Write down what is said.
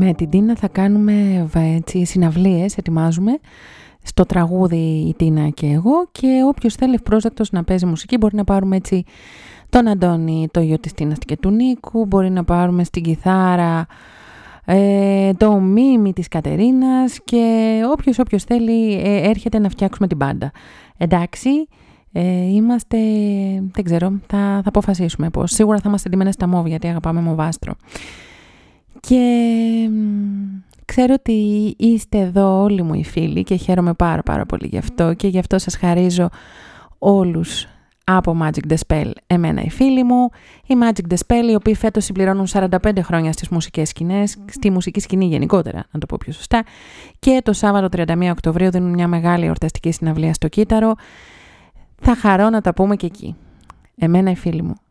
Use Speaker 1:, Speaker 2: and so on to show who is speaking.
Speaker 1: Με την Τίνα θα κάνουμε συναυλίες, ετοιμάζουμε στο τραγούδι η Τίνα και εγώ, και όποιος θέλει ευπρόσδεκτος να παίζει μουσική μπορεί να πάρουμε έτσι τον Αντώνη, το γιο της Τίνας και του Νίκου, μπορεί να πάρουμε στην κιθάρα το Μίμη της Κατερίνας, και όποιος θέλει έρχεται να φτιάξουμε την μπάντα. Εντάξει, είμαστε, δεν ξέρω, θα αποφασίσουμε πώς. Σίγουρα θα είμαστε ντυμένες στα μόβ, γιατί αγαπάμε μοβάστρο. Και ξέρω ότι είστε εδώ όλοι μου οι φίλοι και χαίρομαι πάρα πολύ γι' αυτό, και γι' αυτό σας χαρίζω όλους από Magic the Spell εμένα οι φίλοι μου, οι Magic the Spell, οι οποίοι φέτος συμπληρώνουν 45 χρόνια στις μουσικές σκηνές, στη μουσική σκηνή γενικότερα, να το πω πιο σωστά, και το Σάββατο 31 Οκτωβρίου δίνουν μια μεγάλη εορταστική συναυλία στο Κύτταρο. Θα χαρώ να τα πούμε και εκεί. Εμένα οι φίλοι μου.